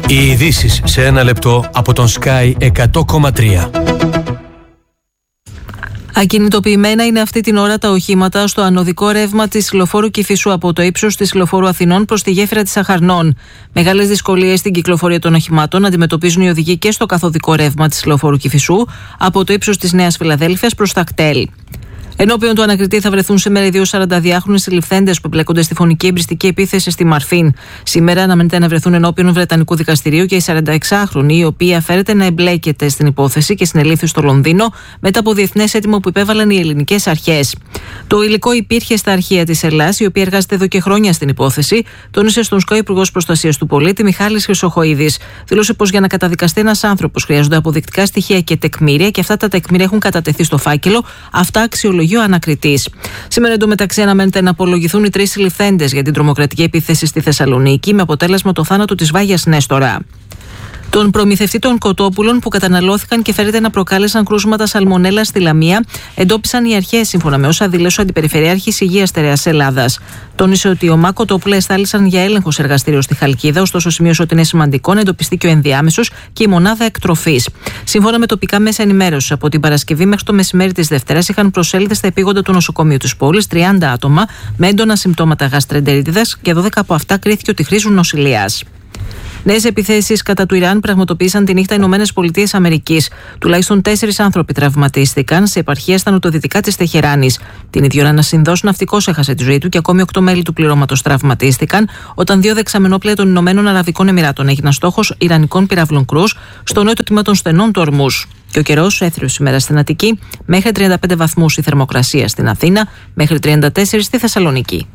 Οι ειδήσεις σε ένα λεπτό από τον Sky 100,3. Ακινητοποιημένα είναι αυτή την ώρα τα οχήματα στο ανωδικό ρεύμα της λεωφόρου Κηφισού από το ύψος της λεωφόρου Αθηνών προς τη γέφυρα της Αχαρνών. Μεγάλες δυσκολίες στην κυκλοφορία των οχημάτων αντιμετωπίζουν οι οδηγοί και στο καθοδικό ρεύμα της λεωφόρου Κηφισού από το ύψος της Νέας Φιλαδέλφειας προς τα κτέλ. Ενώπιον του ανακριτή θα βρεθούν σήμερα οι δύο 42χρονοι συλληφθέντες που εμπλέκονται στη φωνική εμπριστική επίθεση στη Μαρφίν. Σήμερα αναμένεται να βρεθούν ενώπιον Βρετανικού δικαστηρίου και οι 46χρονοι, οι οποίοι αφαίρεται να εμπλέκεται στην υπόθεση και συνελήφθη στο Λονδίνο μετά από διεθνές αίτημα που υπέβαλαν οι ελληνικές αρχές. Το υλικό υπήρχε στα αρχεία της Ελλάς, η οποία εργάζεται εδώ και χρόνια στην υπόθεση, τόνισε στον ΣΚΟ Υπουργός Προστασίας του Πολίτη Μιχάλης Χρυσοχοΐδης. Δήλωσε πως για να καταδικαστεί ένας άνθρωπος χρειάζονται αποδεικτικά στοιχεία και τεκμήρια και αυτά τα τεκμήρια έχουν κατατεθεί στο φάκελο. Αυτά αξιολογεί ο ανακριτής. Σήμερα εντωμεταξύ αναμένεται να απολογηθούν οι 3 συλληφθέντες για την τρομοκρατική επίθεση στη Θεσσαλονίκη με αποτέλεσμα το θάνατο της Βάγιας Νέστορα. Τον προμηθευτή των κοτόπουλων που καταναλώθηκαν και φέρεται να προκάλεσαν κρούσματα σαλμονέλα στη Λαμία, εντόπισαν οι αρχές, σύμφωνα με όσα δήλωσε ο Αντιπεριφερειάρχης Υγείας Στερεάς Ελλάδας. Τόνισε ότι οι ΟΜΑ κοτόπουλα εστάλησαν για έλεγχο σε εργαστήριο στη Χαλκίδα, ωστόσο σημείωσε ότι είναι σημαντικό να εντοπιστεί και ο ενδιάμεσος και η μονάδα εκτροφής. Σύμφωνα με τοπικά μέσα ενημέρωσης, από την Παρασκευή μέχρι το μεσημέρι της Δευτέρας είχαν προσέλθει στα επίγοντα του νοσοκομείου της πόλης 30 άτομα με έντονα συμπτώματα γαστρεντερίτιδας και 12 από αυτά κρίθηκε ότι χρήζουν νοσηλείας. Νέες επιθέσεις κατά του Ιράν πραγματοποίησαν τη νύχτα ΗΠΑ. Τουλάχιστον 4 άνθρωποι τραυματίστηκαν σε επαρχία στα νοτιοδυτικά της Τεχεράνης. Την ίδια ώρα, ένας Ινδός ναυτικός έχασε τη ζωή του και ακόμη 8 μέλη του πληρώματος τραυματίστηκαν όταν 2 δεξαμενόπλαια των Ηνωμένων Αραβικών Εμιράτων έγιναν στόχος Ιρανικών πυράβλων κρούς στο νότιο τμήμα των στενών του Ορμούς. Και ο καιρός έθριος σήμερα στην Αττική, μέχρι 35 βαθμούς η θερμοκρασία στην Αθήνα, μέχρι 34 στη Θεσσαλονίκη.